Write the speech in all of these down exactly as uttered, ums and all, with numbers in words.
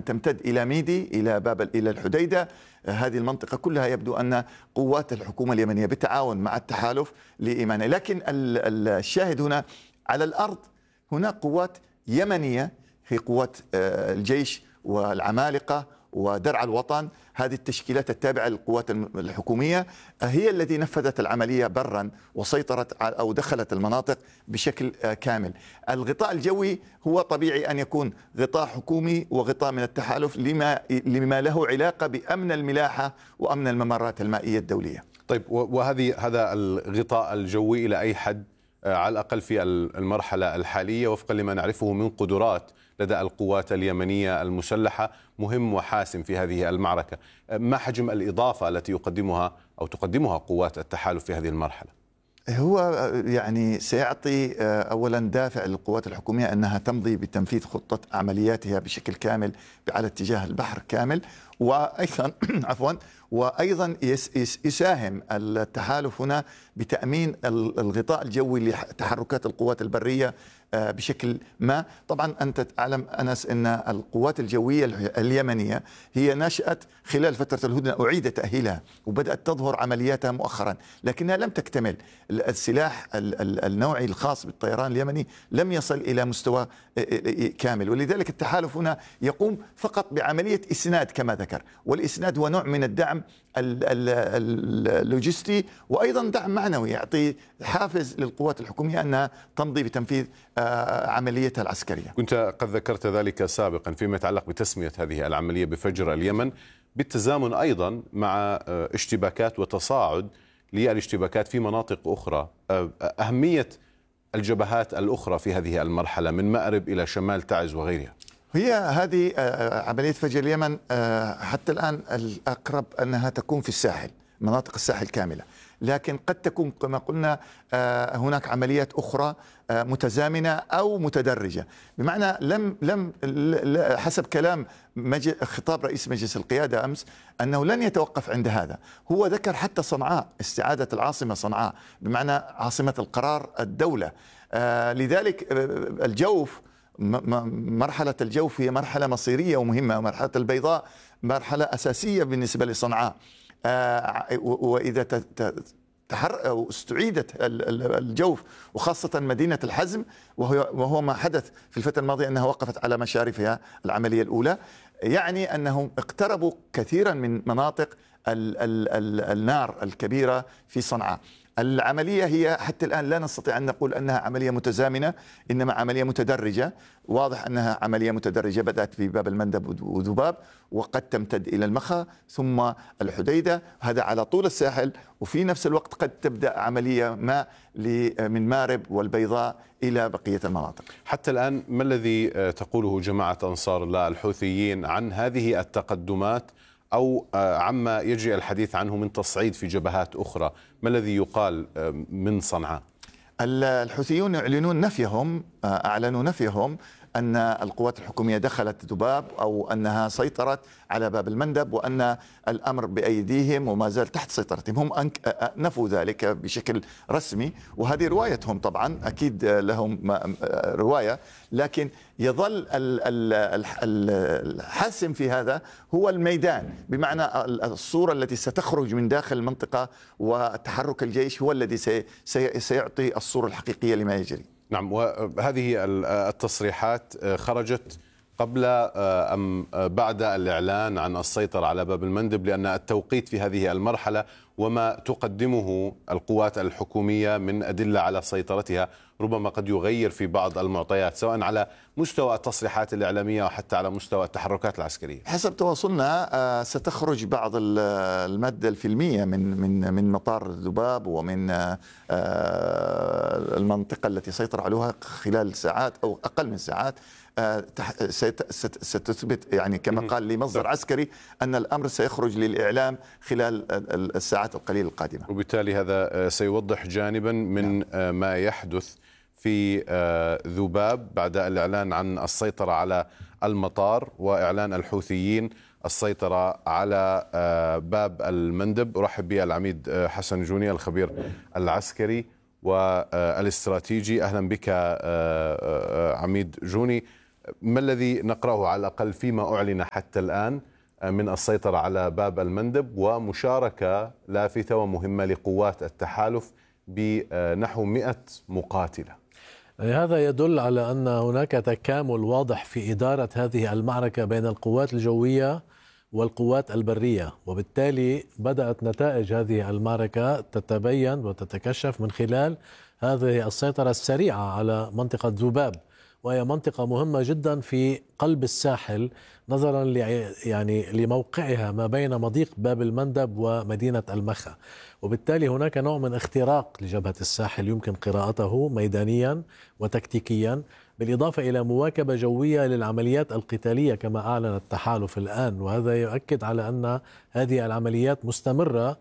أن تمتد إلى ميدي، إلى باب إلى الحديدة. هذه المنطقة كلها يبدو أن قوات الحكومة اليمنية بالتعاون مع التحالف لإيمانه. لكن الشاهد هنا على الأرض هناك قوات يمنية، هي قوات الجيش والعمالقة ودرع الوطن، هذه التشكيلات التابعة للقوات الحكومية هي التي نفذت العملية برا وسيطرت أو دخلت المناطق بشكل كامل. الغطاء الجوي هو طبيعي أن يكون غطاء حكومي وغطاء من التحالف لما, لما له علاقة بأمن الملاحة وأمن الممرات المائية الدولية. طيب، وهذه هذا الغطاء الجوي إلى أي حد على الأقل في المرحلة الحالية وفقا لما نعرفه من قدرات لدى القوات اليمنية المسلحة مهم وحاسم في هذه المعركة؟ ما حجم الإضافة التي يقدمها أو تقدمها قوات التحالف في هذه المرحلة؟ هو يعني سيعطي أولا دافع للقوات الحكومية أنها تمضي بتنفيذ خطة عملياتها بشكل كامل على اتجاه البحر كامل، وأيضا عفوا وأيضا يساهم التحالف هنا بتأمين الغطاء الجوي لتحركات القوات البرية بشكل ما. طبعا أنت تعلم أنس أن القوات الجوية اليمنية هي نشأت خلال فترة الهدنة، أعيد تأهيلها وبدأت تظهر عملياتها مؤخرا، لكنها لم تكتمل. السلاح النوعي الخاص بالطيران اليمني لم يصل إلى مستوى كامل، ولذلك التحالف هنا يقوم فقط بعملية إسناد كما ذكر، والإسناد هو نوع من الدعم اللوجستي وأيضا دعم معنوي يعطي حافز للقوات الحكومية أنها تمضي بتنفيذ عمليتها العسكرية. كنت قد ذكرت ذلك سابقا فيما يتعلق بتسمية هذه العملية بفجر اليمن، بالتزامن أيضا مع اشتباكات وتصاعد للاشتباكات في مناطق أخرى. أهمية الجبهات الأخرى في هذه المرحلة من مأرب إلى شمال تعز وغيرها؟ هي هذه عملية فجر اليمن حتى الآن الأقرب أنها تكون في الساحل، مناطق الساحل كاملة، لكن قد تكون كما قلنا هناك عمليات أخرى متزامنة أو متدرجة، بمعنى لم لم حسب كلام خطاب رئيس مجلس القيادة أمس أنه لن يتوقف عند هذا. هو ذكر حتى صنعاء، استعادة العاصمة صنعاء بمعنى عاصمة القرار الدولة. لذلك الجوف، مرحلة الجوف هي مرحلة مصيرية ومهمة، مرحلة البيضاء مرحلة أساسية بالنسبة لصنعاء. وإذا تحر استعيدت الجوف وخاصة مدينة الحزم، وهو ما حدث في الفترة الماضية أنها وقفت على مشارفها العملية الأولى، يعني أنهم اقتربوا كثيرا من مناطق ال ال ال النار الكبيرة في صنعاء. العملية هي حتى الآن لا نستطيع أن نقول أنها عملية متزامنة، إنما عملية متدرجة. واضح أنها عملية متدرجة بدأت في باب المندب وذباب وقد تمتد إلى المخا ثم الحديدة، هذا على طول الساحل، وفي نفس الوقت قد تبدأ عملية ما من مارب والبيضاء إلى بقية المناطق. حتى الآن ما الذي تقوله جماعة أنصار الله الحوثيين عن هذه التقدمات أو عما يجري الحديث عنه من تصعيد في جبهات أخرى؟ ما الذي يقال من صنعاء؟ الحوثيون يعلنون نفيهم، أعلنوا نفيهم أن القوات الحكومية دخلت ذباب أو أنها سيطرت على باب المندب وأن الأمر بأيديهم وما زال تحت سيطرتهم. هم نفوا ذلك بشكل رسمي، وهذه روايتهم طبعا، أكيد لهم رواية، لكن يظل الحاسم في هذا هو الميدان، بمعنى الصورة التي ستخرج من داخل المنطقة وتحرك الجيش هو الذي سيعطي الصورة الحقيقية لما يجري. نعم، وهذه التصريحات خرجت قبل أم بعد الإعلان عن السيطرة على باب المندب؟ لأن التوقيت في هذه المرحلة وما تقدمه القوات الحكومية من أدلة على سيطرتها ربما قد يغير في بعض المعطيات، سواء على مستوى التصريحات الإعلامية وحتى على مستوى التحركات العسكرية. حسب تواصلنا ستخرج بعض المادة الفيلمية من من من مطار الذباب ومن المنطقة التي سيطر عليها خلال ساعات أو أقل من ساعات، ستثبت يعني كما قال لي مصدر عسكري أن الأمر سيخرج للإعلام خلال الساعات القليلة القادمة، وبالتالي هذا سيوضح جانبا من ما يحدث في ذباب بعد الإعلان عن السيطرة على المطار وإعلان الحوثيين السيطرة على باب المندب. أرحب بالعميد حسن جوني الخبير العسكري والاستراتيجي. أهلا بك عميد جوني. ما الذي نقرأه على الأقل فيما أعلن حتى الآن من السيطرة على باب المندب ومشاركة لافتة ومهمة لقوات التحالف بنحو مئة مقاتلة؟ هذا يدل على أن هناك تكامل واضح في إدارة هذه المعركة بين القوات الجوية والقوات البرية، وبالتالي بدأت نتائج هذه المعركة تتبين وتتكشف من خلال هذه السيطرة السريعة على منطقة ذباب، وهي منطقة مهمة جدا في قلب الساحل نظرا يعني لموقعها ما بين مضيق باب المندب ومدينة المخا، وبالتالي هناك نوع من اختراق لجبهة الساحل يمكن قراءته ميدانيا وتكتيكيا، بالإضافة إلى مواكبة جوية للعمليات القتالية كما أعلن التحالف الآن، وهذا يؤكد على أن هذه العمليات مستمرة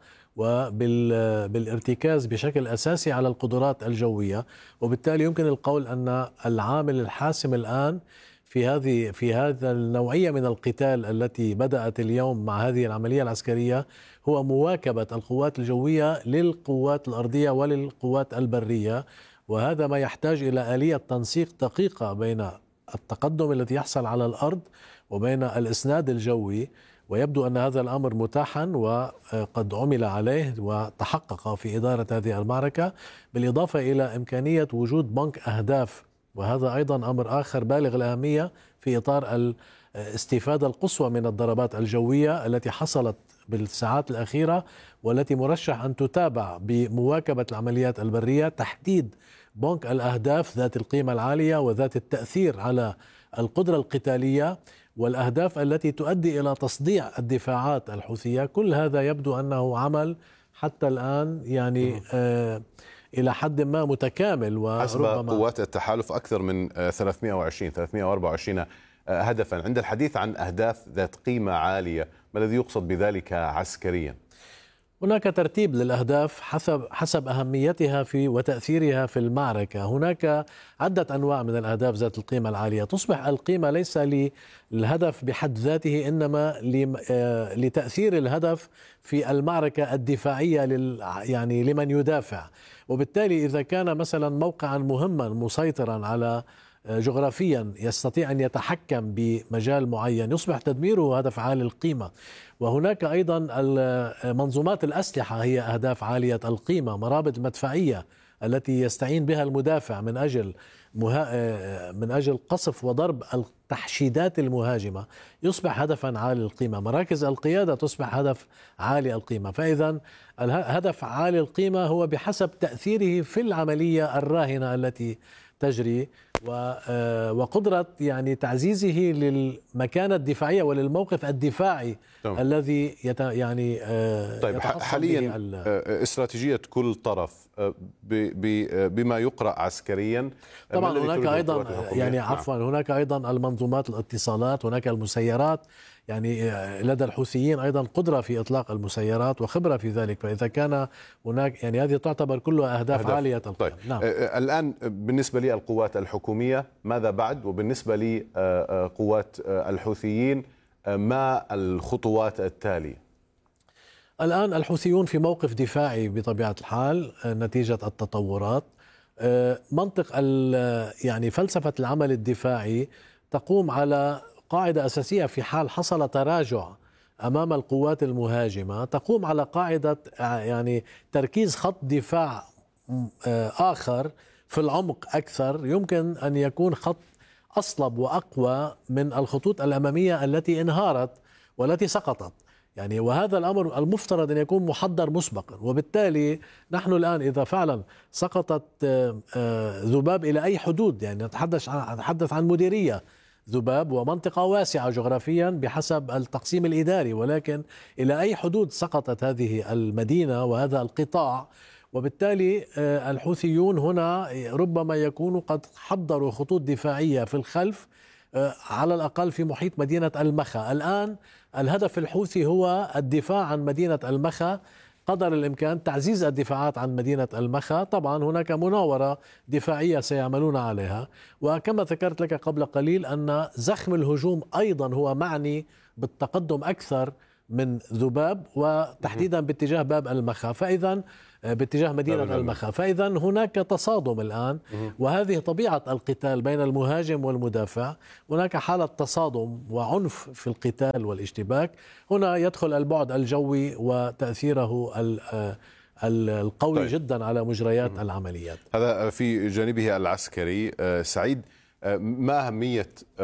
وبالارتكاز بشكل أساسي على القدرات الجوية. وبالتالي يمكن القول أن العامل الحاسم الآن في هذه في هذا النوعية من القتال التي بدأت اليوم مع هذه العملية العسكرية هو مواكبة القوات الجوية للقوات الأرضية وللقوات البرية، وهذا ما يحتاج إلى آلية تنسيق دقيقة بين التقدم الذي يحصل على الأرض وبين الإسناد الجوي، ويبدو أن هذا الأمر متاحا وقد عمل عليه وتحقق في إدارة هذه المعركة، بالإضافة إلى إمكانية وجود بنك أهداف، وهذا أيضا أمر آخر بالغ الأهمية في إطار الاستفادة القصوى من الضربات الجوية التي حصلت بالساعات الأخيرة والتي مرشح أن تتابع بمواكبة العمليات البرية، تحديد بنك الأهداف ذات القيمة العالية وذات التأثير على القدرة القتالية والأهداف التي تؤدي إلى تصديع الدفاعات الحوثية. كل هذا يبدو أنه عمل حتى الآن يعني آه إلى حد ما متكامل، وربما حسب قوات التحالف أكثر من ثلاثمئة وعشرين ثلاثمئة وأربعة وعشرين هدفا. عند الحديث عن أهداف ذات قيمة عالية، ما الذي يقصد بذلك عسكريا؟ هناك ترتيب للأهداف حسب حسب أهميتها في وتأثيرها في المعركة. هناك عدة أنواع من الأهداف ذات القيمة العالية. تصبح القيمة ليس للهدف بحد ذاته، إنما لتأثير الهدف في المعركة الدفاعية لل يعني لمن يدافع. وبالتالي إذا كان مثلا موقعا مهما مسيطرا على جغرافيا يستطيع أن يتحكم بمجال معين، يصبح تدميره هدف عالي القيمة. وهناك أيضا منظومات الأسلحة هي أهداف عالية القيمة، مرابط المدفعية التي يستعين بها المدافع من أجل مها... من أجل قصف وضرب التحشيدات المهاجمة يصبح هدفا عالي القيمة، مراكز القيادة تصبح هدف عالي القيمة. فإذا الهدف عالي القيمة هو بحسب تأثيره في العملية الراهنة التي تجري وقدرة يعني تعزيزه للمكانة الدفاعية وللموقف الدفاعي طبعا. الذي يت يعني طيب حاليا استراتيجية كل طرف بما يقرأ عسكريا طبعا. هناك أيضا يعني عفوا هناك أيضا المنظومات الاتصالات، هناك المسيرات، يعني لدى الحوثيين أيضا قدرة في إطلاق المسيرات وخبرة في ذلك، فإذا كان هناك يعني هذه تعتبر كلها أهداف, أهداف. عالية القيم. طيب. نعم. الآن بالنسبة للقوات الحكومية ماذا بعد؟ وبالنسبة لقوات الحوثيين ما الخطوات التالية؟ الآن الحوثيون في موقف دفاعي بطبيعة الحال نتيجة التطورات. منطق يعني فلسفة العمل الدفاعي تقوم على قاعدة أساسية في حال حصل تراجع أمام القوات المهاجمة، تقوم على قاعدة يعني تركيز خط دفاع آخر في العمق أكثر، يمكن أن يكون خط أصلب وأقوى من الخطوط الأمامية التي انهارت والتي سقطت يعني، وهذا الأمر المفترض أن يكون محضر مسبقا. وبالتالي نحن الآن إذا فعلا سقطت ذباب إلى أي حدود، يعني نتحدث عن نتحدث عن مديرية ذباب ومنطقة واسعة جغرافيا بحسب التقسيم الإداري، ولكن إلى أي حدود سقطت هذه المدينة وهذا القطاع، وبالتالي الحوثيون هنا ربما يكونوا قد حضروا خطوط دفاعية في الخلف على الأقل في محيط مدينة المخا. الآن الهدف الحوثي هو الدفاع عن مدينة المخا قدر الإمكان، تعزيز الدفاعات عن مدينة المخا. طبعا هناك مناورة دفاعية سيعملون عليها، وكما ذكرت لك قبل قليل أن زخم الهجوم أيضا هو معني بالتقدم أكثر من ذباب وتحديدا باتجاه باب المخا، فإذا باتجاه مدينة المخا، فإذا هناك تصادم الآن، وهذه طبيعة القتال بين المهاجم والمدافع. هناك حالة تصادم وعنف في القتال والاشتباك. هنا يدخل البعد الجوي وتأثيره القوي طيب. جدا على مجريات م- العمليات. هذا في جانبه العسكري. سعيد، ما أهمية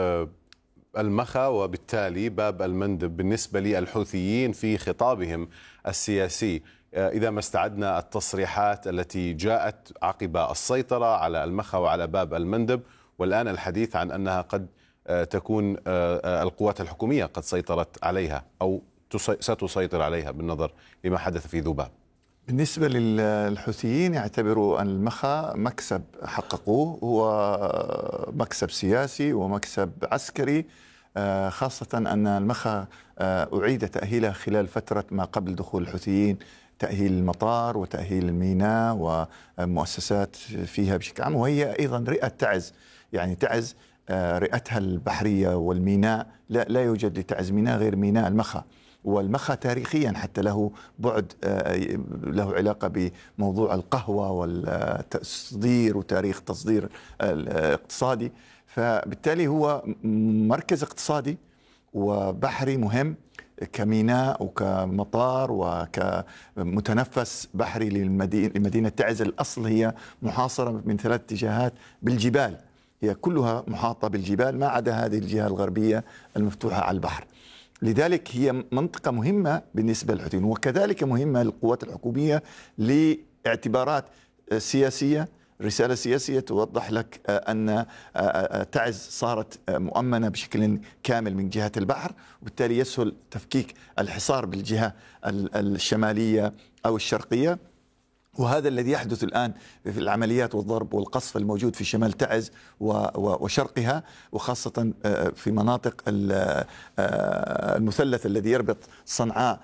المخا وبالتالي باب المندب بالنسبة للحوثيين في خطابهم السياسي، إذا ما استعدنا التصريحات التي جاءت عقب السيطرة على المخا وعلى باب المندب، والآن الحديث عن أنها قد تكون القوات الحكومية قد سيطرت عليها أو ستسيطر عليها بالنظر لما حدث في ذباب؟ بالنسبة للحوثيين يعتبروا أن المخا مكسب حققوه، هو مكسب سياسي ومكسب عسكري، خاصة أن المخا أعيد تأهيلها خلال فترة ما قبل دخول الحوثيين، تأهيل المطار وتأهيل الميناء ومؤسسات فيها بشكل عام، وهي أيضا رئة تعز. يعني تعز رئتها البحرية والميناء لا, لا يوجد لتعز ميناء غير ميناء المخا. والمخا تاريخيا حتى له بعد، له علاقة بموضوع القهوة والتصدير وتاريخ تصدير الاقتصادي، فبالتالي هو مركز اقتصادي وبحري مهم كميناء وكمطار وكمتنفس بحري لمدينة تعز. الأصل هي محاصرة من ثلاث اتجاهات بالجبال، هي كلها محاطة بالجبال ما عدا هذه الجهة الغربية المفتوحة على البحر. لذلك هي منطقة مهمة بالنسبة للحوثيين، وكذلك مهمة للقوات الحكومية لاعتبارات سياسية، رسالة سياسية توضح لك أن تعز صارت مؤمنة بشكل كامل من جهة البحر، وبالتالي يسهل تفكيك الحصار بالجهة الشمالية أو الشرقية. وهذا الذي يحدث الآن في العمليات والضرب والقصف الموجود في شمال تعز وشرقها، وخاصة في مناطق المثلث الذي يربط صنعاء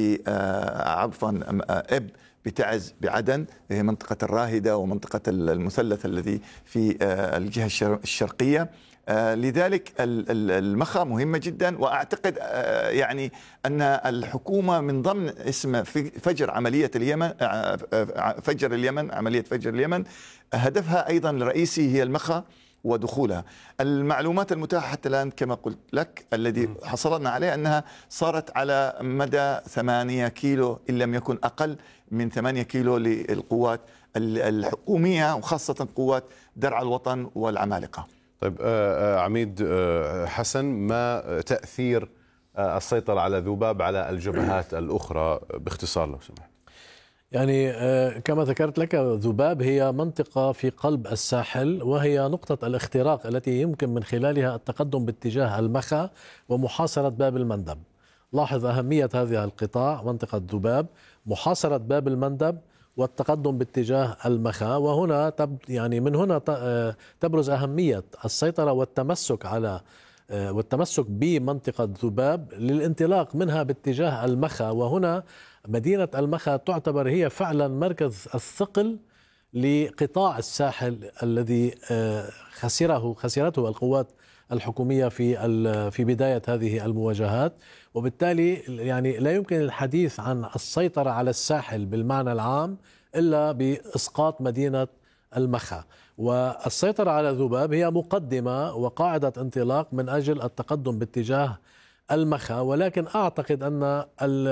بعفوا إب بتعز بعدن، هي منطقة الراهدة ومنطقة المثلث الذي في الجهة الشرقية. لذلك المخا مهمة جدا، وأعتقد يعني أن الحكومة من ضمن اسم فجر عملية اليمن، فجر اليمن، عملية فجر اليمن، هدفها أيضا الرئيسي هي المخا ودخولها. المعلومات المتاحة حتى الآن كما قلت لك الذي حصلنا عليه أنها صارت على مدى ثمانية كيلو إن لم يكن أقل من ثمانية كيلو للقوات الحكومية، وخاصة قوات درع الوطن والعمالقة. طيب عميد حسن، ما تأثير السيطرة على ذباب على الجبهات الأخرى باختصار لو سمحت؟ يعني كما ذكرت لك، ذباب هي منطقة في قلب الساحل، وهي نقطة الاختراق التي يمكن من خلالها التقدم باتجاه المخا ومحاصرة باب المندب. لاحظ أهمية هذه القطاع، منطقة ذباب، محاصرة باب المندب والتقدم باتجاه المخا. وهنا تب يعني من هنا تبرز أهمية السيطرة والتمسك على والتمسك بمنطقة ذباب للانطلاق منها باتجاه المخا. وهنا مدينة المخا تعتبر هي فعلا مركز الثقل لقطاع الساحل الذي خسره خسرته القوات الحكومية في في بداية هذه المواجهات. وبالتالي يعني لا يمكن الحديث عن السيطرة على الساحل بالمعنى العام إلا بإسقاط مدينة المخا. والسيطرة على ذباب هي مقدمة وقاعدة انطلاق من أجل التقدم باتجاه المخا. ولكن أعتقد أن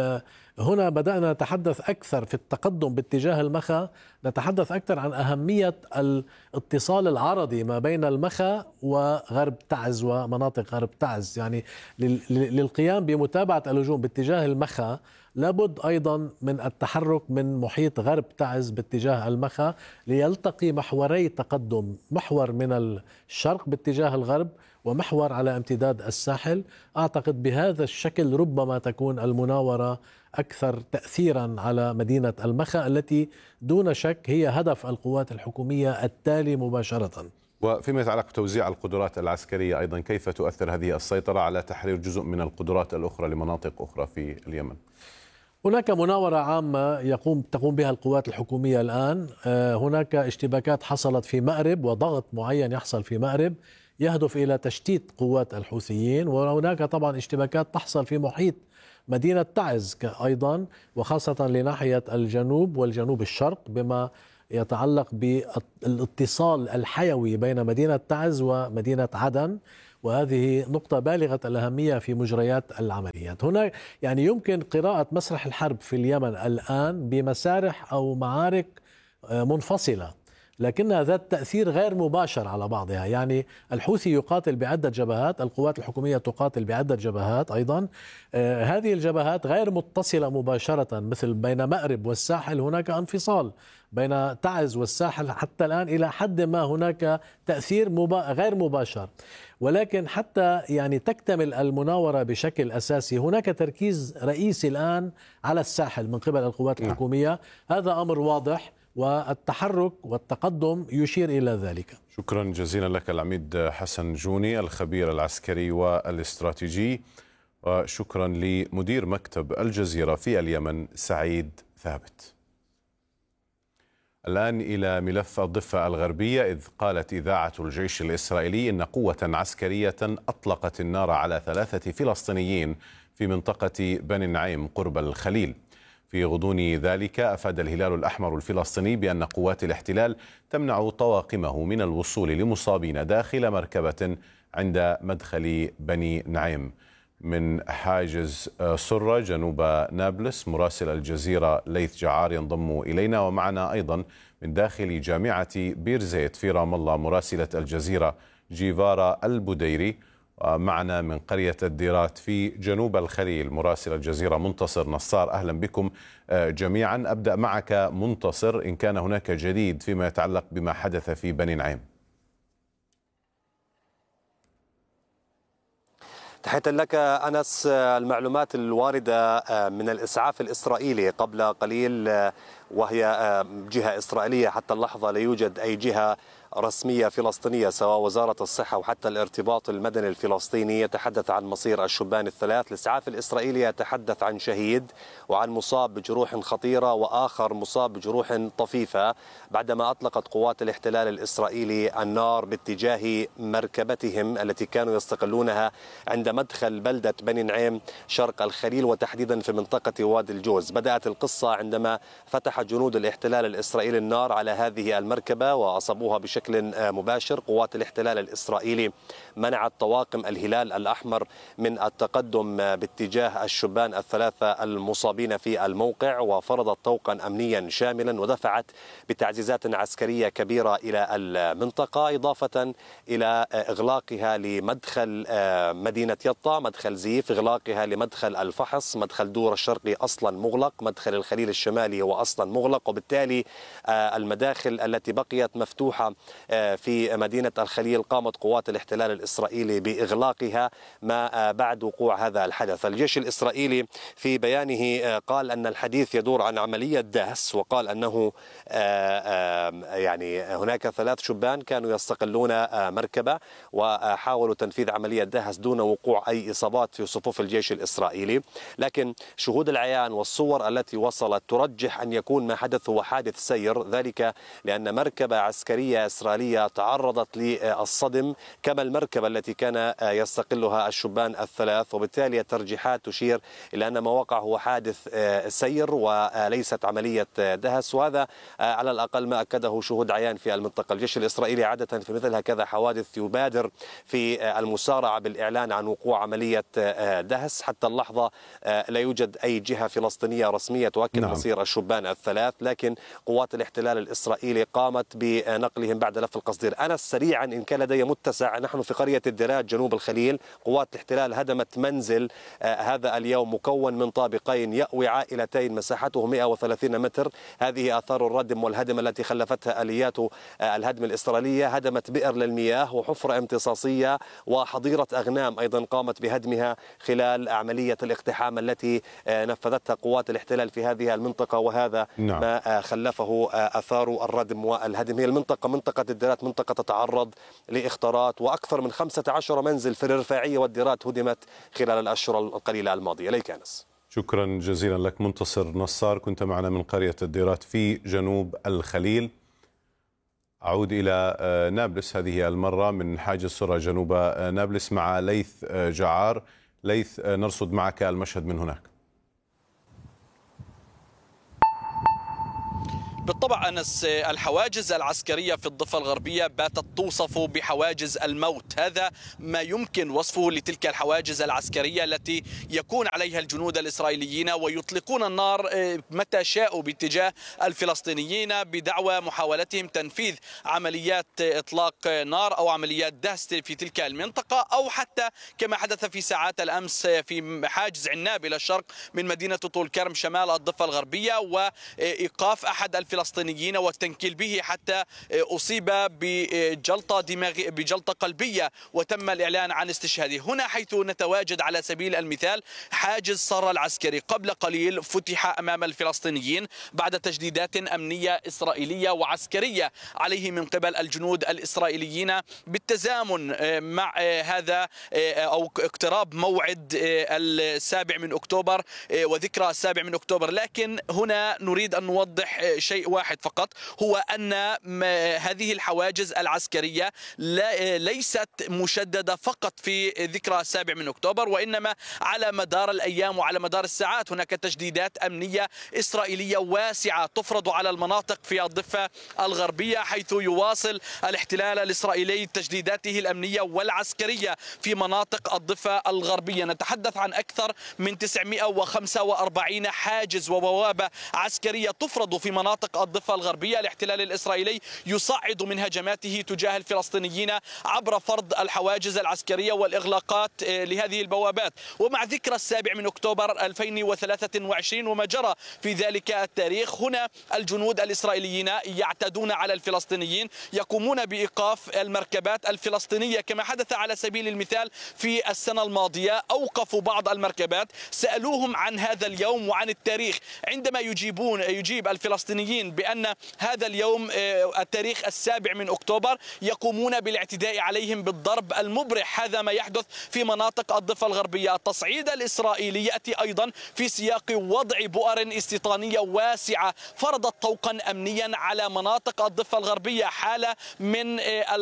هنا بدأنا نتحدث أكثر في التقدم باتجاه المخا، نتحدث أكثر عن أهمية الاتصال العرضي ما بين المخا وغرب تعز ومناطق غرب تعز. يعني للقيام بمتابعة اللجوم باتجاه المخا لابد أيضا من التحرك من محيط غرب تعز باتجاه المخا ليلتقي محوري تقدم، محور من الشرق باتجاه الغرب ومحور على امتداد الساحل. أعتقد بهذا الشكل ربما تكون المناورة أكثر تأثيرا على مدينة المخا التي دون شك هي هدف القوات الحكومية التالي مباشرة. وفيما يتعلق بتوزيع القدرات العسكرية أيضا، كيف تؤثر هذه السيطرة على تحرير جزء من القدرات الأخرى لمناطق أخرى في اليمن؟ هناك مناورة عامة يقوم تقوم بها القوات الحكومية الآن. هناك اشتباكات حصلت في مأرب وضغط معين يحصل في مأرب يهدف إلى تشتيت قوات الحوثيين، وهناك طبعا اشتباكات تحصل في محيط مدينة تعز أيضا، وخاصة لناحية الجنوب والجنوب الشرق، بما يتعلق بالاتصال الحيوي بين مدينة تعز ومدينة عدن، وهذه نقطة بالغة الأهمية في مجريات العمليات. هنا يعني يمكن قراءة مسرح الحرب في اليمن الآن بمسارح أو معارك منفصلة، لكنها ذات تأثير غير مباشر على بعضها. يعني الحوثي يقاتل بعدة جبهات، القوات الحكومية تقاتل بعدة جبهات أيضا. آه هذه الجبهات غير متصلة مباشرة، مثل بين مأرب والساحل هناك انفصال، بين تعز والساحل حتى الآن إلى حد ما هناك تأثير مبا... غير مباشر. ولكن حتى يعني تكتمل المناورة بشكل أساسي هناك تركيز رئيسي الآن على الساحل من قبل القوات الحكومية. هذا أمر واضح، والتحرك والتقدم يشير إلى ذلك. شكرا جزيلا لك العميد حسن جوني الخبير العسكري والاستراتيجي، وشكرا لمدير مكتب الجزيرة في اليمن سعيد ثابت. الآن إلى ملف الضفة الغربية، إذ قالت إذاعة الجيش الإسرائيلي إن قوة عسكرية أطلقت النار على ثلاثة فلسطينيين في منطقة بني نعيم قرب الخليل. في غضون ذلك أفاد الهلال الأحمر الفلسطيني بأن قوات الاحتلال تمنع طواقمه من الوصول لمصابين داخل مركبة عند مدخل بني نعيم. من حاجز سرة جنوب نابلس مراسل الجزيرة ليث جعار ينضم إلينا، ومعنا أيضا من داخل جامعة بير زيت في رام الله مراسلة الجزيرة جيفارا البديري، ومعنا من قرية الديرات في جنوب الخليل مراسل الجزيرة منتصر نصار. أهلا بكم جميعا. أبدأ معك منتصر، إن كان هناك جديد فيما يتعلق بما حدث في بني نعيم. تحية لك أنس. المعلومات الواردة من الإسعاف الإسرائيلي قبل قليل، وهي جهة إسرائيلية حتى اللحظة لا يوجد أي جهة رسمية فلسطينية سواء وزارة الصحة وحتى الارتباط المدني الفلسطيني يتحدث عن مصير الشبان الثلاث. الإسعاف الإسرائيلي يتحدث عن شهيد وعن مصاب بجروح خطيرة وآخر مصاب بجروح طفيفة بعدما أطلقت قوات الاحتلال الإسرائيلي النار باتجاه مركبتهم التي كانوا يستقلونها عند مدخل بلدة بني نعيم شرق الخليل، وتحديدا في منطقة وادي الجوز. بدأت القصة عندما فتح جنود الاحتلال الإسرائيلي النار على هذه المركبة وأصابوها بشكل مباشر. قوات الاحتلال الإسرائيلي منعت طواقم الهلال الأحمر من التقدم باتجاه الشبان الثلاثة المصابين في الموقع، وفرضت طوقا أمنيا شاملا ودفعت بتعزيزات عسكرية كبيرة إلى المنطقة، إضافة إلى إغلاقها لمدخل مدينة يطا، مدخل زيف، إغلاقها لمدخل الفحص، مدخل دور الشرقي أصلا مغلق، مدخل الخليل الشمالي هو أصلا مغلق، وبالتالي المداخل التي بقيت مفتوحة في مدينة الخليل قامت قوات الاحتلال الإسرائيلي بإغلاقها ما بعد وقوع هذا الحدث. الجيش الإسرائيلي في بيانه قال أن الحديث يدور عن عملية دهس، وقال أنه يعني هناك ثلاث شبان كانوا يستقلون مركبة وحاولوا تنفيذ عملية دهس دون وقوع أي إصابات في صفوف الجيش الإسرائيلي. لكن شهود العيان والصور التي وصلت ترجح أن يكون ما حدث هو حادث سير، ذلك لأن مركبة عسكرية إسرائيلية تعرضت للصدم كما المركبة التي كان يستقلها الشبان الثلاث، وبالتالي الترجيحات تشير إلى أن ما وقع هو حادث سير وليست عملية دهس، وهذا على الأقل ما أكده شهود عيان في المنطقة. الجيش الإسرائيلي عادة في مثل هكذا حوادث يبادر في المسارعة بالإعلان عن وقوع عملية دهس. حتى اللحظة لا يوجد أي جهة فلسطينية رسمية تؤكد نعم. مصير الشبان الثلاث، لكن قوات الاحتلال الإسرائيلي قامت بنقلهم بعد لف القصدير. أنا سريعا إن كان لدي متسع، نحن في قرية الديرات جنوب الخليل، قوات الاحتلال هدمت منزل هذا اليوم مكون من طابقين يأوي عائلتين مساحته مئة وثلاثين متر. هذه آثار الردم والهدم التي خلفتها آليات الهدم الإسرائيلية. هدمت بئر للمياه وحفرة امتصاصية وحظيرة أغنام أيضا قامت بهدمها خلال عملية الاقتحام التي نفذتها قوات الاحتلال في هذه المنطقة، وهذا نعم. ما خلفه آثار الردم والهدم. هي المنطقة منطقة الديرات منطقة تتعرض لاختراط، وأكثر من خمسة عشر منزل في الرفاعية والديرات هدمت خلال الأشهر القليلة الماضية. إليك أنس. شكرا جزيلا لك منتصر نصار، كنت معنا من قرية الديرات في جنوب الخليل. أعود إلى نابلس هذه المرة من حاجز سرة جنوب نابلس مع ليث جعار. ليث، نرصد معك المشهد من هناك. بالطبع أنس، الحواجز العسكرية في الضفة الغربية باتت توصف بحواجز الموت. هذا ما يمكن وصفه لتلك الحواجز العسكرية التي يكون عليها الجنود الإسرائيليين ويطلقون النار متى شاءوا باتجاه الفلسطينيين بدعوى محاولتهم تنفيذ عمليات إطلاق نار أو عمليات دهس في تلك المنطقة، أو حتى كما حدث في ساعات الأمس في حاجز عناب إلى الشرق من مدينة طول كرم شمال الضفة الغربية، وإيقاف أحد الفلسطينيين والتنكيل به حتى أصيب بجلطة دماغية بجلطة قلبية وتم الإعلان عن استشهاده. هنا حيث نتواجد على سبيل المثال حاجز صرة العسكري قبل قليل فتح أمام الفلسطينيين بعد تجديدات أمنية إسرائيلية وعسكرية عليه من قبل الجنود الإسرائيليين بالتزامن مع هذا أو اقتراب موعد السابع من أكتوبر وذكرى السابع من أكتوبر. لكن هنا نريد أن نوضح شيء واحد فقط، هو أن هذه الحواجز العسكرية ليست مشددة فقط في ذكرى السابع من أكتوبر، وإنما على مدار الأيام وعلى مدار الساعات هناك تجديدات أمنية إسرائيلية واسعة تفرض على المناطق في الضفة الغربية، حيث يواصل الاحتلال الإسرائيلي تجديداته الأمنية والعسكرية في مناطق الضفة الغربية. نتحدث عن أكثر من تسعمئة وخمسة وأربعين حاجز وبوابة عسكرية تفرض في مناطق الضفة الغربية. الاحتلال الإسرائيلي يصعد من هجماته تجاه الفلسطينيين عبر فرض الحواجز العسكرية والإغلاقات لهذه البوابات. ومع ذكرى السابع من أكتوبر ألفين وثلاثة وعشرين وما جرى في ذلك التاريخ، هنا الجنود الإسرائيليين يعتدون على الفلسطينيين، يقومون بإيقاف المركبات الفلسطينية كما حدث على سبيل المثال في السنة الماضية. أوقفوا بعض المركبات، سألوهم عن هذا اليوم وعن التاريخ، عندما يجيبون يجيب الفلسطينيين بأن هذا اليوم التاريخ السابع من أكتوبر، يقومون بالاعتداء عليهم بالضرب المبرح. هذا ما يحدث في مناطق الضفة الغربية. التصعيد الإسرائيلي يأتي أيضا في سياق وضع بؤر استيطانية واسعة فرضت طوقا أمنيا على مناطق الضفة الغربية، حالة من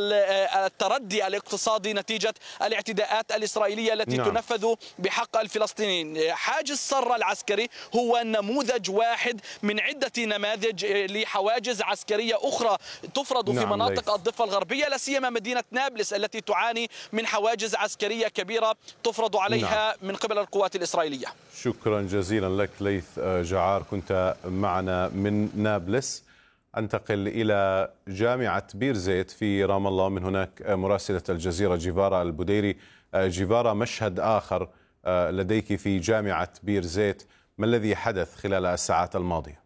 التردي الاقتصادي نتيجة الاعتداءات الإسرائيلية التي نعم. تنفذ بحق الفلسطينيين. حاجز صرة العسكري هو نموذج واحد من عدة نماذج لحواجز عسكرية أخرى تفرض نعم في مناطق ليس. الضفة الغربية، لا سيما مدينة نابلس التي تعاني من حواجز عسكرية كبيرة تفرض عليها نعم. من قبل القوات الإسرائيلية. شكرا جزيلا لك ليث جعار، كنت معنا من نابلس. أنتقل إلى جامعة بير زيت في رام الله، من هناك مراسلة الجزيرة جيفارا البديري. جيفارا، مشهد آخر لديك في جامعة بير زيت، ما الذي حدث خلال الساعات الماضية؟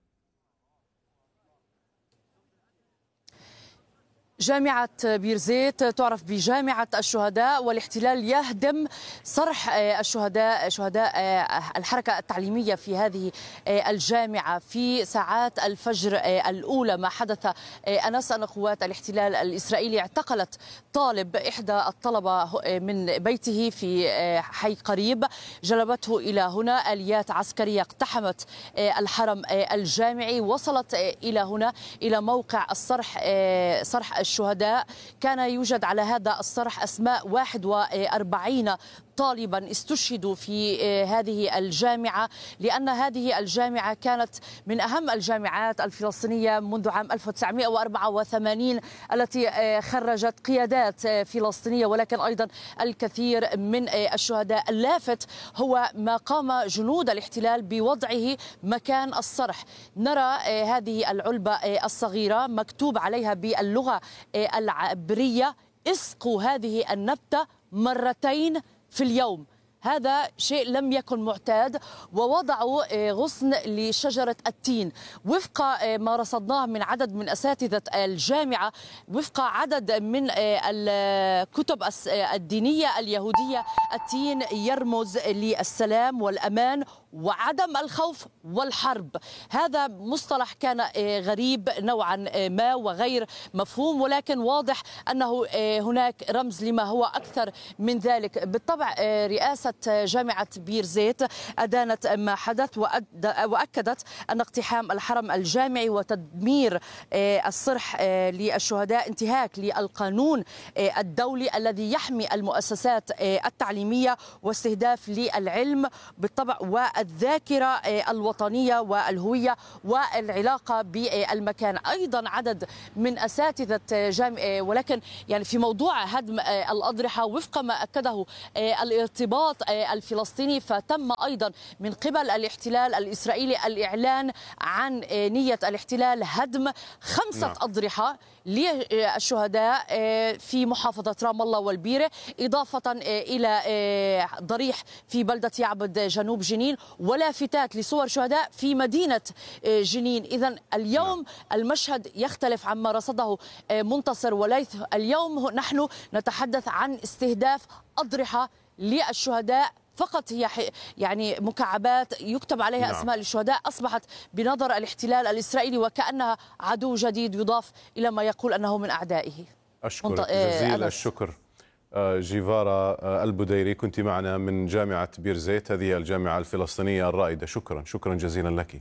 جامعة بير زيت تعرف بجامعة الشهداء، والاحتلال يهدم صرح الشهداء شهداء الحركة التعليمية في هذه الجامعة في ساعات الفجر الأولى. ما حدث أنس أن قوات الاحتلال الإسرائيلي اعتقلت طالب إحدى الطلبة من بيته في حي قريب، جلبته إلى هنا. آليات عسكرية اقتحمت الحرم الجامعي، وصلت إلى هنا إلى موقع الصرح صرح الشهداء. كان يوجد على هذا الصرح أسماء واحد وأربعين طالبا استشهدوا في هذه الجامعة، لأن هذه الجامعة كانت من أهم الجامعات الفلسطينية منذ عام ألف وتسعمئة وأربعة وثمانين التي خرجت قيادات فلسطينية ولكن أيضا الكثير من الشهداء. اللافت هو ما قام جنود الاحتلال بوضعه مكان الصرح. نرى هذه العلبة الصغيرة مكتوب عليها باللغة العبرية: اسقوا هذه النبتة مرتين في اليوم. هذا شيء لم يكن معتاد. ووضعوا غصن لشجرة التين وفق ما رصدناه من عدد من أساتذة الجامعة، وفق عدد من الكتب الدينية اليهودية. التين يرمز للسلام والأمان وعدم الخوف والحرب. هذا مصطلح كان غريب نوعا ما وغير مفهوم، ولكن واضح أنه هناك رمز لما هو أكثر من ذلك. بالطبع رئاسة جامعة بير زيت أدانت ما حدث وأكدت أن اقتحام الحرم الجامعي وتدمير الصرح للشهداء انتهاك للقانون الدولي الذي يحمي المؤسسات التعليمية واستهداف للعلم بالطبع والذاكرة الوطنية والهوية والعلاقة بالمكان. أيضا عدد من أساتذة جامعة، ولكن يعني في موضوع هدم الأضرحة وفق ما أكده الارتباط الفلسطيني، فتم أيضا من قبل الاحتلال الإسرائيلي الإعلان عن نية الاحتلال هدم خمسة نعم. أضرحة للشهداء في محافظة رام الله والبيرة، إضافة إلى ضريح في بلدة يعبد جنوب جنين، ولافتات لصور شهداء في مدينة جنين. إذن اليوم المشهد يختلف عما رصده منتصر وليث. اليوم نحن نتحدث عن استهداف أضرحة للشهداء فقط، هي يعني مكعبات يكتب عليها نعم. أسماء الشهداء، أصبحت بنظر الاحتلال الإسرائيلي وكأنها عدو جديد يضاف إلى ما يقول أنه من أعدائه. أشكر منط... جزيل أنس. الشكر جيفارا البديري، كنت معنا من جامعة بير زيت، هذه الجامعة الفلسطينية الرائدة. شكرا شكرا جزيلا لك.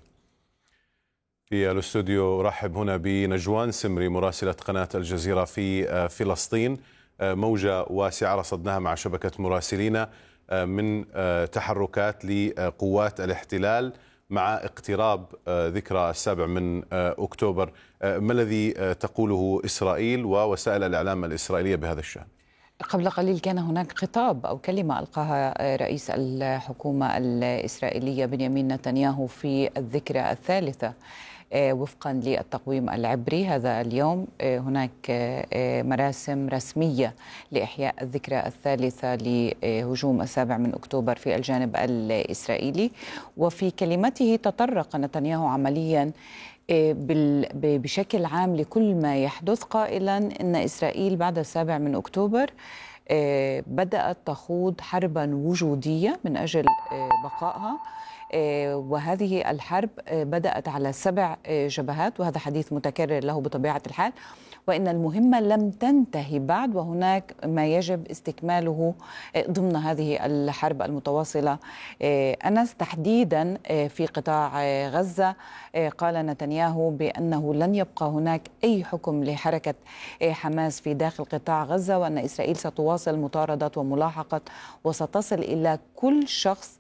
في الاستوديو أرحب هنا بنجوان سمري مراسلة قناة الجزيرة في فلسطين. موجة واسعة رصدناها مع شبكة مراسلين من تحركات لقوات الاحتلال مع اقتراب ذكرى السابع من أكتوبر. ما الذي تقوله إسرائيل ووسائل الإعلام الإسرائيلية بهذا الشأن؟ قبل قليل كان هناك خطاب أو كلمة ألقاها رئيس الحكومة الإسرائيلية بنيامين نتنياهو في الذكرى الثالثة وفقا للتقويم العبري. هذا اليوم هناك مراسم رسمية لإحياء الذكرى الثالثة لهجوم السابع من أكتوبر في الجانب الإسرائيلي. وفي كلمته تطرق نتنياهو عمليا بشكل عام لكل ما يحدث، قائلا إن إسرائيل بعد السابع من أكتوبر بدأت تخوض حربا وجودية من أجل بقائها، وهذه الحرب بدأت على سبع جبهات، وهذا حديث متكرر له بطبيعة الحال، وإن المهمة لم تنتهي بعد وهناك ما يجب استكماله ضمن هذه الحرب المتواصلة. أنس تحديدا في قطاع غزة قال نتنياهو بأنه لن يبقى هناك أي حكم لحركة حماس في داخل قطاع غزة، وأن إسرائيل ستواصل مطاردة وملاحقة وستصل إلى كل شخص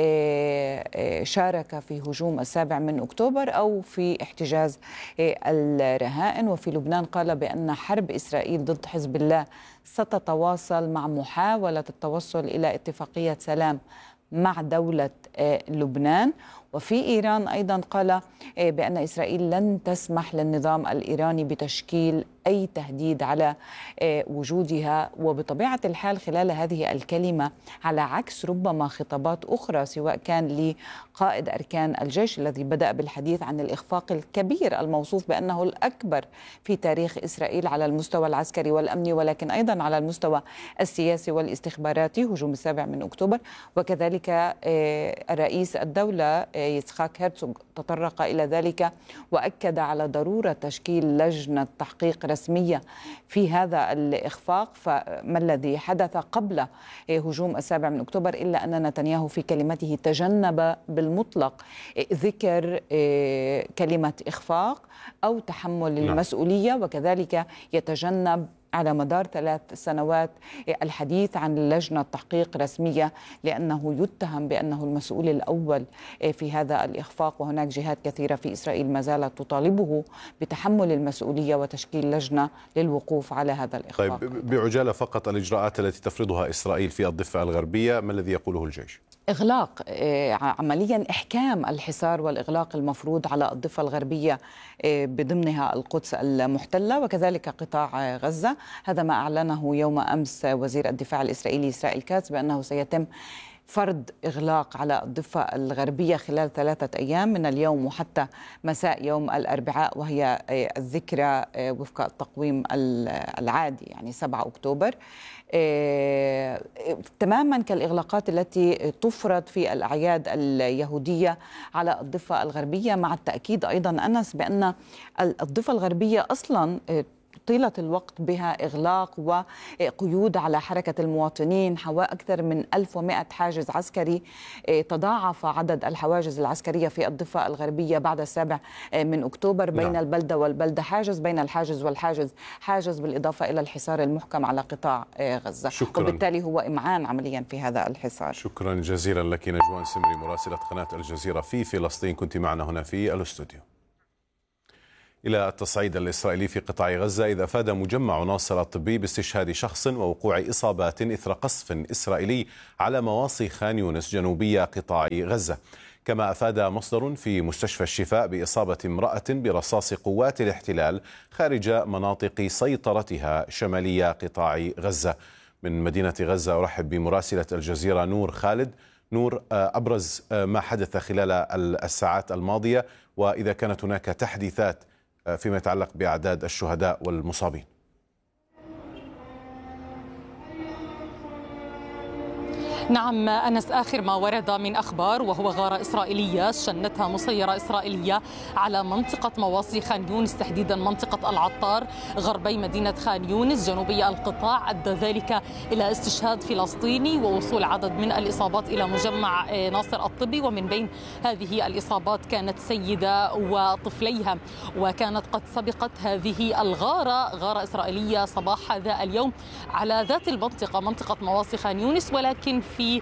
شارك في هجوم السابع من أكتوبر أو في احتجاز الرهائن. وفي لبنان قال بأن حرب إسرائيل ضد حزب الله ستتواصل مع محاولة التوصل إلى اتفاقية سلام مع دولة لبنان. وفي إيران أيضا قال بأن إسرائيل لن تسمح للنظام الإيراني بتشكيل أي تهديد على وجودها. وبطبيعة الحال خلال هذه الكلمة، على عكس ربما خطابات أخرى سواء كان لقائد أركان الجيش الذي بدأ بالحديث عن الإخفاق الكبير الموصوف بأنه الأكبر في تاريخ إسرائيل على المستوى العسكري والأمني، ولكن أيضا على المستوى السياسي والاستخباراتي، هجوم السابع من أكتوبر. وكذلك رئيس الدولة يتسخاك هرتزوغ تطرق إلى ذلك وأكد على ضرورة تشكيل لجنة تحقيق رسمية في هذا الإخفاق. فما الذي حدث قبل هجوم السابع من أكتوبر إلا أن نتنياهو في كلمته تجنب بالمطلق ذكر كلمة إخفاق أو تحمل المسؤولية، وكذلك يتجنب على مدار ثلاث سنوات الحديث عن لجنة تحقيق رسمية، لأنه يتهم بأنه المسؤول الأول في هذا الإخفاق. وهناك جهات كثيرة في إسرائيل ما زالت تطالبه بتحمل المسؤولية وتشكيل لجنة للوقوف على هذا الإخفاق. طيب بعجالة فقط، الإجراءات التي تفرضها إسرائيل في الضفة الغربية ما الذي يقوله الجيش؟ إغلاق عمليا إحكام الحصار والإغلاق المفروض على الضفة الغربية بضمنها القدس المحتلة وكذلك قطاع غزة. هذا ما أعلنه يوم أمس وزير الدفاع الإسرائيلي إسرائيل كاتز بأنه سيتم فرض إغلاق على الضفة الغربية خلال ثلاثة أيام من اليوم وحتى مساء يوم الأربعاء، وهي الذكرى وفق التقويم العادي يعني سبعة أكتوبر، تماما كالإغلاقات التي تفرض في الأعياد اليهودية على الضفة الغربية، مع التأكيد أيضا أنس بأن الضفة الغربية أصلا طيلة الوقت بها إغلاق وقيود على حركة المواطنين، حوالي أكثر من ألف ومئة حاجز عسكري. تضاعف عدد الحواجز العسكرية في الضفة الغربية بعد السابع من أكتوبر بين نعم. البلدة والبلدة حاجز، بين الحاجز والحاجز حاجز، بالإضافة إلى الحصار المحكم على قطاع غزة. شكرا. وبالتالي هو إمعان عمليا في هذا الحصار. شكرا جزيلا لك نجوان سمري مراسلة قناة الجزيرة في فلسطين، كنت معنا هنا في الاستوديو. إلى التصعيد الإسرائيلي في قطاع غزة، إذ أفاد مجمع ناصر الطبي باستشهاد شخص ووقوع إصابات إثر قصف إسرائيلي على مواصي خان يونس جنوبية قطاع غزة. كما أفاد مصدر في مستشفى الشفاء بإصابة امرأة برصاص قوات الاحتلال خارج مناطق سيطرتها شمالية قطاع غزة. من مدينة غزة أرحب بمراسلة الجزيرة نور خالد. نور، أبرز ما حدث خلال الساعات الماضية، وإذا كانت هناك تحديثات فيما يتعلق بأعداد الشهداء والمصابين. نعم أنس، آخر ما ورد من أخبار وهو غارة إسرائيلية شنتها مسيرة إسرائيلية على منطقة مواصي خان يونس، تحديدا منطقة العطار غربي مدينة خان يونس جنوبي القطاع، أدى ذلك إلى استشهاد فلسطيني ووصول عدد من الإصابات إلى مجمع ناصر الطبي. ومن بين هذه الإصابات كانت سيدة وطفليها، وكانت قد سبقت هذه الغارة غارة إسرائيلية صباح هذا اليوم على ذات المنطقة، منطقة مواصي خان يونس، ولكن في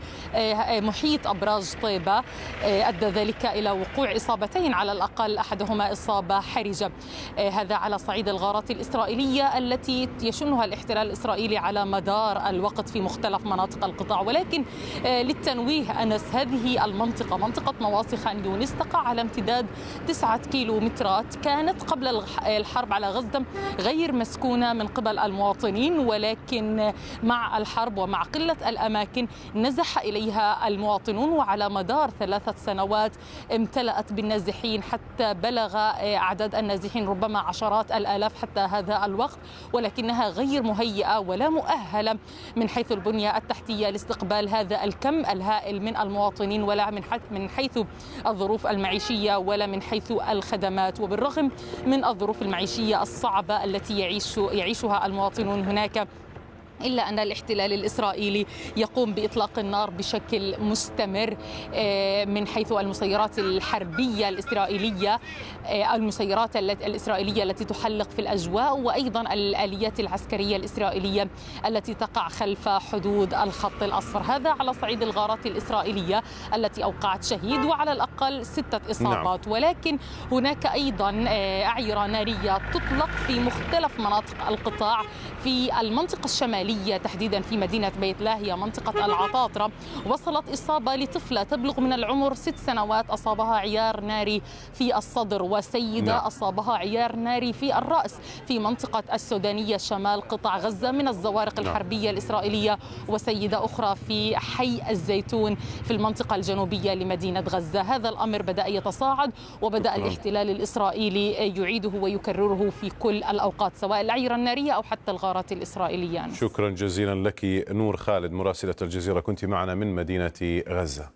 محيط أبراج طيبة، أدى ذلك إلى وقوع إصابتين على الأقل، أحدهما إصابة حرجة. هذا على صعيد الغارات الإسرائيلية التي يشنها الاحتلال الإسرائيلي على مدار الوقت في مختلف مناطق القطاع. ولكن للتنويه أنس، هذه المنطقة منطقة مواصي خان يونس تقع على امتداد تسعة كيلومترات، كانت قبل الحرب على غزة غير مسكونة من قبل المواطنين، ولكن مع الحرب ومع قلة الأماكن نزح إليها المواطنون، وعلى مدار ثلاثة سنوات امتلأت بالنازحين حتى بلغ أعداد النازحين ربما عشرات الآلاف حتى هذا الوقت، ولكنها غير مهيئة ولا مؤهلة من حيث البنية التحتية لاستقبال هذا الكم الهائل من المواطنين، ولا من حيث الظروف المعيشية ولا من حيث الخدمات. وبالرغم من الظروف المعيشية الصعبة التي يعيش يعيشها المواطنون هناك، إلا أن الاحتلال الإسرائيلي يقوم بإطلاق النار بشكل مستمر من حيث المسيرات الحربية الإسرائيلية، المسيرات الإسرائيلية التي تحلق في الأجواء، وأيضا الآليات العسكرية الإسرائيلية التي تقع خلف حدود الخط الأصفر. هذا على صعيد الغارات الإسرائيلية التي أوقعت شهيد وعلى الأقل ستة إصابات. نعم. ولكن هناك أيضا أعيرة نارية تطلق في مختلف مناطق القطاع. في المنطقة الشمالية تحديدا في مدينة بيت لاهيا منطقة العطاطرة وصلت إصابة لطفلة تبلغ من العمر ست سنوات، أصابها عيار ناري في الصدر، وسيدة نعم. أصابها عيار ناري في الرأس في منطقة السودانية شمال قطاع غزة من الزوارق نعم. الحربية الإسرائيلية، وسيدة أخرى في حي الزيتون في المنطقة الجنوبية لمدينة غزة. هذا الأمر بدأ يتصاعد، وبدأ شكرا. الاحتلال الإسرائيلي يعيده ويكرره في كل الأوقات، سواء العيرة النارية أو حتى الغارات الإسرائيلية. شكرا جزيلا لك نور خالد مراسلة الجزيرة، كنت معنا من مدينة غزة.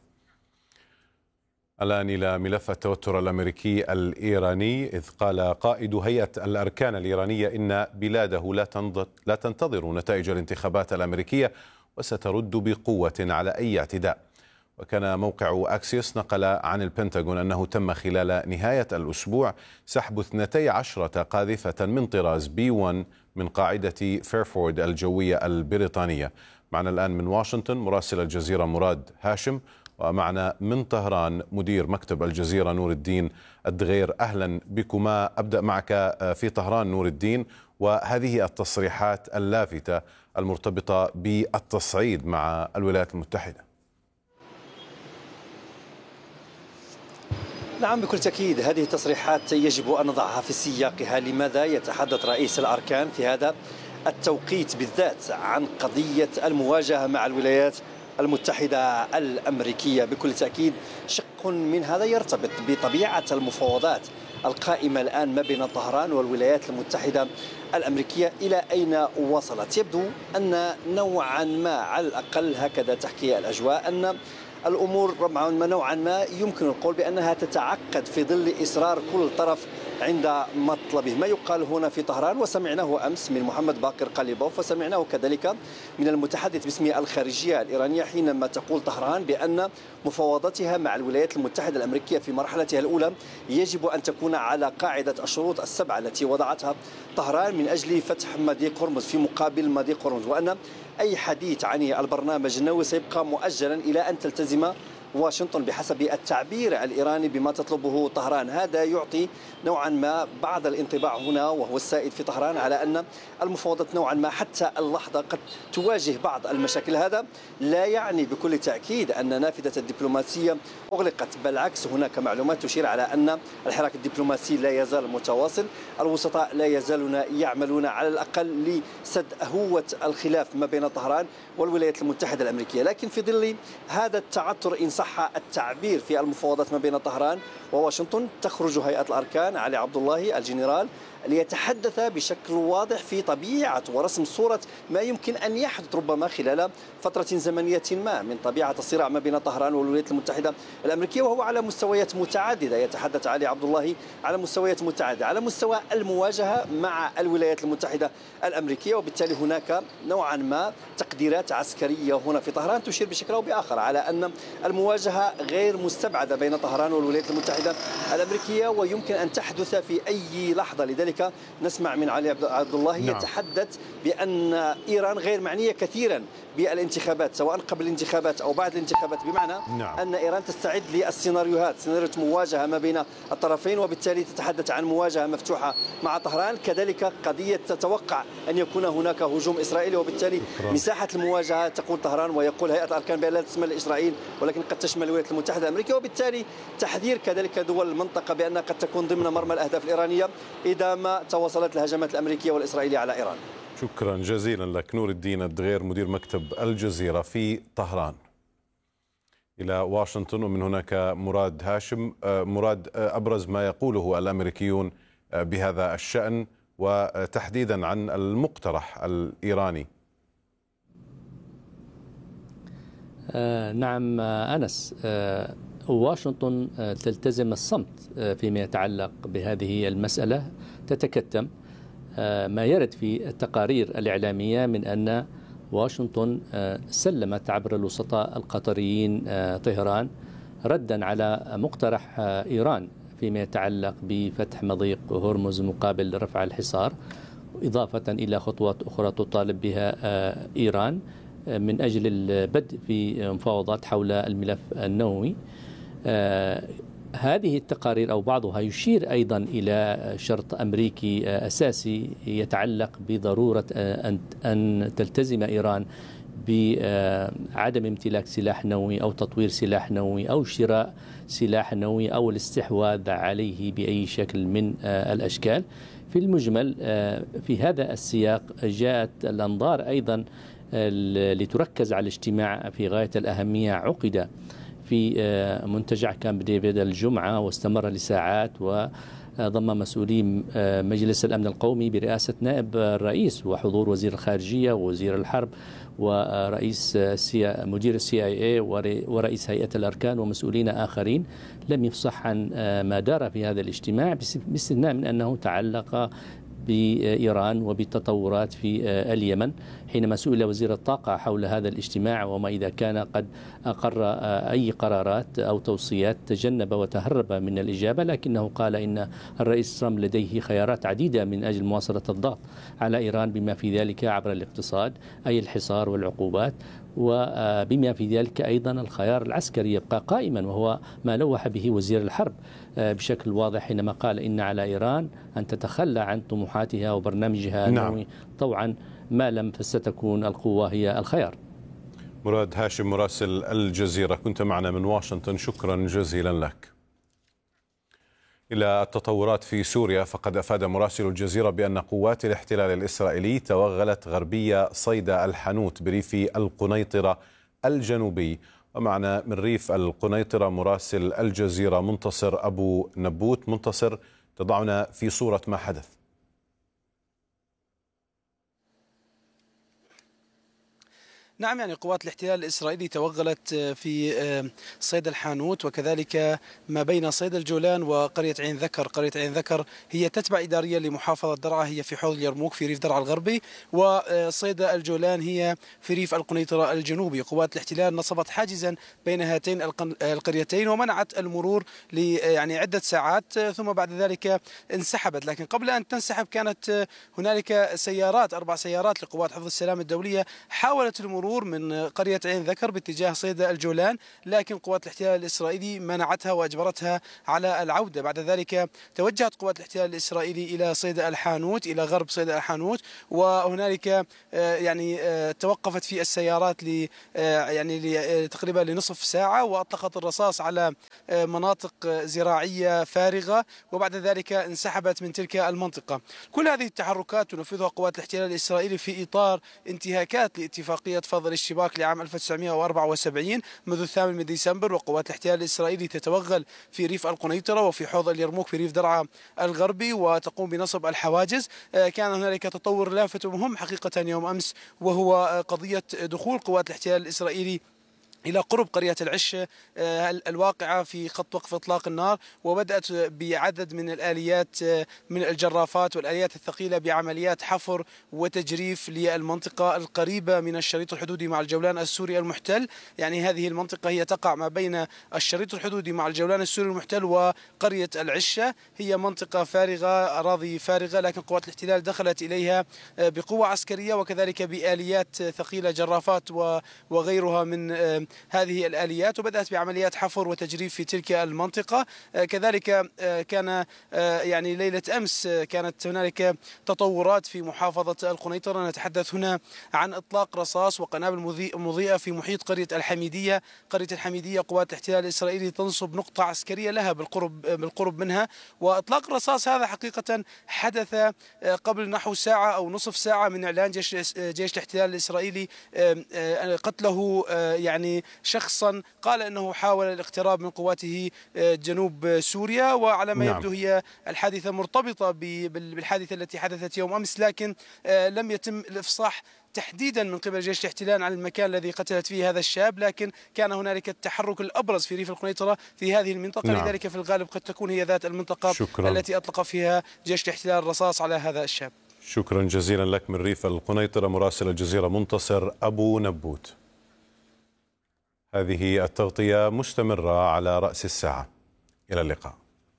الآن إلى ملف التوتر الأمريكي الإيراني، إذ قال قائد هيئة الأركان الإيرانية إن بلاده لا تنتظر نتائج الانتخابات الأمريكية وسترد بقوة على أي اعتداء. وكان موقع أكسيوس نقل عن البنتاغون أنه تم خلال نهاية الأسبوع سحب اثنتي عشرة قاذفة من طراز بي واحد من قاعدة فيرفورد الجوية البريطانية. معنا الآن من واشنطن مراسل الجزيرة مراد هاشم، ومعنا من طهران مدير مكتب الجزيرة نور الدين الدغير. أهلا بكما. أبدأ معك في طهران نور الدين، وهذه التصريحات اللافتة المرتبطة بالتصعيد مع الولايات المتحدة. نعم بكل تأكيد، هذه التصريحات يجب أن نضعها في سياقها. لماذا يتحدث رئيس الأركان في هذا التوقيت بالذات عن قضية المواجهة مع الولايات المتحدة الأمريكية؟ بكل تأكيد شق من هذا يرتبط بطبيعة المفاوضات القائمة الآن ما بين طهران والولايات المتحدة الأمريكية. إلى أين وصلت؟ يبدو أن نوعا ما، على الأقل هكذا تحكي الأجواء، أن الأمور نوعا ما يمكن القول بأنها تتعقد في ظل إصرار كل طرف عند مطلبه. ما يقال هنا في طهران وسمعناه أمس من محمد باقر قليبوف وسمعناه كذلك من المتحدث باسم الخارجية الإيرانية حينما تقول طهران بأن مفاوضاتها مع الولايات المتحدة الأمريكية في مرحلتها الأولى يجب أن تكون على قاعدة الشروط السبعة التي وضعتها طهران من أجل فتح مضيق هرمز في مقابل مضيق هرمز، وأن أي حديث عن البرنامج النووي سيبقى مؤجلا إلى أن تلتزم واشنطن بحسب التعبير الإيراني بما تطلبه طهران. هذا يعطي نوعا ما بعض الانطباع هنا وهو السائد في طهران على أن المفاوضات نوعا ما حتى اللحظة قد تواجه بعض المشاكل. هذا لا يعني بكل تأكيد أن نافذة الدبلوماسية أغلقت، بالعكس هناك معلومات تشير على أن الحراك الدبلوماسي لا يزال متواصل، الوسطاء لا يزالون يعملون على الأقل لسد هوة الخلاف ما بين طهران والولايات المتحدة الأمريكية. لكن في ظل هذا التعثر إن صح التعبير في المفاوضات ما بين طهران وواشنطن تخرج هيئة الأركان علي عبد الله الجنرال ليتحدث بشكل واضح في طبيعة ورسم صورة ما يمكن أن يحدث ربما خلال فترة زمنية ما من طبيعة الصراع ما بين طهران والولايات المتحدة الأمريكية، وهو على مستويات متعددة. يتحدث علي عبد الله على مستويات متعددة، على مستوى المواجهة مع الولايات المتحدة الأمريكية، وبالتالي هناك نوعا ما تقديرات عسكرية هنا في طهران تشير بشكل أو بآخر على أن المواجهة غير مستبعدة بين طهران والولايات المتحدة الأمريكية ويمكن أن تحدث في أي لحظة. لذلك نسمع من علي عبد الله نعم. يتحدث بأن إيران غير معنية كثيرا بالانتخابات سواء قبل الانتخابات أو بعد الانتخابات، بمعنى نعم. أن إيران تستعد للسيناريوهات، سيناريو مواجهة ما بين الطرفين، وبالتالي تتحدث عن مواجهة مفتوحة مع طهران. كذلك قضية تتوقع أن يكون هناك هجوم إسرائيلي، وبالتالي شكرا. مساحة المواجهة تقول طهران ويقول هيئة الأركان بأن لا تشمل إسرائيل ولكن قد تشمل الولايات المتحدة الأمريكية، وبالتالي تحذير كذلك دول المنطقة بأن قد تكون ضمن مرمى الأهداف الإيرانية إذا ما تواصلت الهجمات الأمريكية والإسرائيلية على إيران. شكرا جزيلا لك نور الدين الدغير مدير مكتب الجزيرة في طهران. إلى واشنطن ومن هناك مراد هاشم. مراد، أبرز ما يقوله الأمريكيون بهذا الشأن وتحديدا عن المقترح الإيراني. آه نعم أنس، آه واشنطن تلتزم الصمت فيما يتعلق بهذه المسألة، تتكتم ما يرد في التقارير الإعلامية من أن واشنطن سلمت عبر الوسطاء القطريين طهران ردا على مقترح إيران فيما يتعلق بفتح مضيق هرمز مقابل رفع الحصار، إضافة إلى خطوات أخرى تطالب بها إيران من أجل البدء في مفاوضات حول الملف النووي. آه هذه التقارير أو بعضها يشير أيضا إلى شرط أمريكي آه أساسي يتعلق بضرورة آه أن, أن تلتزم إيران بعدم امتلاك سلاح نووي أو تطوير سلاح نووي أو شراء سلاح نووي أو الاستحواذ عليه بأي شكل من آه الأشكال. في المجمل آه في هذا السياق جاءت الأنظار أيضا لتركز على الاجتماع في غاية الأهمية عقد في منتجع كامب ديفيد الجمعة واستمر لساعات، وضم مسؤولي مجلس الأمن القومي برئاسة نائب الرئيس وحضور وزير الخارجية ووزير الحرب ورئيس مدير السي اي اي ورئيس هيئة الأركان ومسؤولين آخرين. لم يفصح عن ما دار في هذا الاجتماع باستثناء من أنه تعلق بإيران وبالتطورات في اليمن. حينما سئل وزير الطاقة حول هذا الاجتماع وما إذا كان قد أقر أي قرارات أو توصيات، تجنب وتهرب من الإجابة، لكنه قال إن الرئيس ترامب لديه خيارات عديدة من أجل مواصلة الضغط على إيران بما في ذلك عبر الاقتصاد أي الحصار والعقوبات، وبما في ذلك أيضا الخيار العسكري يبقى قائما، وهو ما لوح به وزير الحرب بشكل واضح حينما قال إن على إيران أن تتخلى عن طموحاتها وبرنامجها النووي نعم. طوعا ما لم فستكون القوة هي الخيار. مراد هاشم مراسل الجزيرة كنت معنا من واشنطن، شكرا جزيلا لك. إلى التطورات في سوريا، فقد أفاد مراسل الجزيرة بأن قوات الاحتلال الإسرائيلي توغلت غربية صيد الحانوت بريف القنيطرة الجنوبي. ومعنا من ريف القنيطرة مراسل الجزيرة منتصر أبو نبوت. منتصر، تضعنا في صورة ما حدث. نعم، يعني قوات الاحتلال الإسرائيلي توغلت في صيد الحانوت وكذلك ما بين صيد الجولان وقرية عين ذكر. قرية عين ذكر هي تتبع إداريا لمحافظة درعا، هي في حوض اليرموك في ريف درعا الغربي، وصيد الجولان هي في ريف القنيطرة الجنوبي. قوات الاحتلال نصبت حاجزا بين هاتين القريتين ومنعت المرور ل يعني عدة ساعات، ثم بعد ذلك انسحبت. لكن قبل أن تنسحب كانت هنالك سيارات أربع سيارات لقوات حفظ السلام الدولية حاولت المرور من قرية عين ذكر باتجاه صيد الجولان، لكن قوات الاحتلال الإسرائيلي منعتها وأجبرتها على العودة. بعد ذلك توجهت قوات الاحتلال الإسرائيلي إلى صيد الحانوت، إلى غرب صيد الحانوت، وهنالك يعني توقفت في السيارات ل يعني تقريبا لنصف ساعة، وأطلقت الرصاص على مناطق زراعية فارغة، وبعد ذلك انسحبت من تلك المنطقة. كل هذه التحركات تنفذها قوات الاحتلال الإسرائيلي في إطار انتهاكات لاتفاقية فض الاشتباك لعام ألف وتسعمئة وأربعة وسبعين منذ الثامن من ديسمبر. وقوات الاحتلال الإسرائيلي تتوغل في ريف القنيطرة وفي حوض اليرموك في ريف درعا الغربي وتقوم بنصب الحواجز. كان هنالك تطور لافت ومهم حقيقة يوم أمس، وهو قضية دخول قوات الاحتلال الإسرائيلي إلى قرب قرية العش الواقعة في خط وقف إطلاق النار، وبدأت بعدد من الآليات من الجرافات والآليات الثقيلة بعمليات حفر وتجريف للمنطقة القريبة من الشريط الحدودي مع الجولان السوري المحتل. يعني هذه المنطقة هي تقع ما بين الشريط الحدودي مع الجولان السوري المحتل وقرية العشة، هي منطقة فارغة، أراضي فارغة، لكن قوات الاحتلال دخلت إليها بقوة عسكرية وكذلك بآليات ثقيلة، جرافات وغيرها من هذه الآليات، وبدأت بعمليات حفر وتجريف في تلك المنطقة. كذلك كان يعني ليلة أمس كانت هنالك تطورات في محافظة القنيطرة. نتحدث هنا عن إطلاق رصاص وقنابل مضيئة في محيط قرية الحميدية. قرية الحميدية قوات الاحتلال الإسرائيلي تنصب نقطة عسكرية لها بالقرب بالقرب منها، وإطلاق الرصاص هذا حقيقة حدث قبل نحو ساعة أو نصف ساعة من إعلان جيش جيش الاحتلال الإسرائيلي قتله يعني شخصا قال أنه حاول الاقتراب من قواته جنوب سوريا، وعلى ما يبدو هي الحادثة مرتبطة بالحادثة التي حدثت يوم أمس، لكن لم يتم الإفصاح تحديدا من قبل جيش الاحتلال عن المكان الذي قتلت فيه هذا الشاب، لكن كان هنالك التحرك الأبرز في ريف القنيطرة في هذه المنطقة. نعم. لذلك في الغالب قد تكون هي ذات المنطقة شكرا. التي أطلق فيها جيش الاحتلال الرصاص على هذا الشاب. شكرا جزيلا لك من ريف القنيطرة مراسل الجزيرة منتصر أبو نبوت. هذه التغطية مستمرة على رأس الساعة. إلى اللقاء.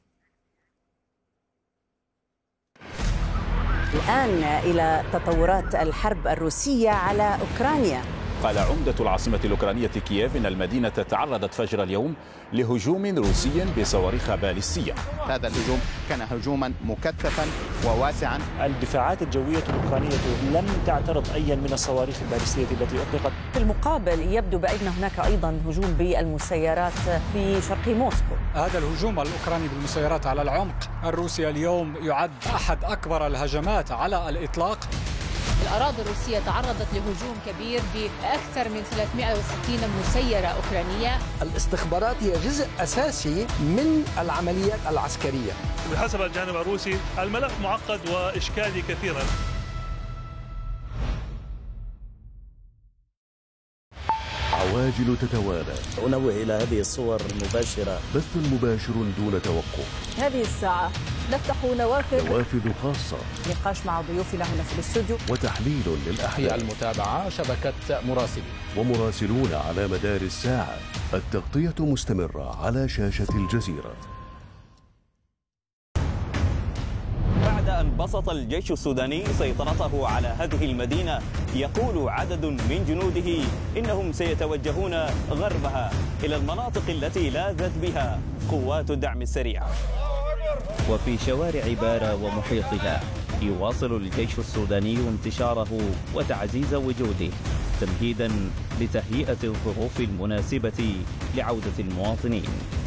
الآن إلى تطورات الحرب الروسية على أوكرانيا. قال عمدة العاصمة الأوكرانية كييف إن المدينة تعرضت فجر اليوم لهجوم روسي بصواريخ باليستية. هذا الهجوم كان هجوما مكثفا وواسعا. الدفاعات الجوية الأوكرانية لم تعترض أي من الصواريخ الباليستية التي أطلقت. في المقابل يبدو بأن هناك أيضا هجوم بالمسيرات في شرق موسكو. هذا الهجوم الأوكراني بالمسيرات على العمق الروسي اليوم يعد أحد أكبر الهجمات على الإطلاق. الأراضي الروسية تعرضت لهجوم كبير بأكثر من ثلاثمئة وستين مسيرة أوكرانية. الاستخبارات هي جزء أساسي من العمليات العسكرية. بحسب الجانب الروسي الملف معقد وإشكالي كثيرا. عواجل تتوالى. أنوه إلى هذه الصور المباشرة. بث مباشر دون توقف. هذه الساعة نفتح نوافذ نوافذ خاصة. نقاش مع ضيوفنا هنا في الاستوديو. وتحليل للأحداث. هي المتابعة شبكة مراسلين. ومراسلون على مدار الساعة. التغطية مستمرة على شاشة الجزيرة. بعد أن بسط الجيش السوداني سيطرته على هذه المدينة، يقول عدد من جنوده إنهم سيتوجهون غربها إلى المناطق التي لاذت بها قوات الدعم السريع. وفي شوارع بارا ومحيطها يواصل الجيش السوداني انتشاره وتعزيز وجوده تمهيدا لتهيئة الظروف المناسبة لعودة المواطنين.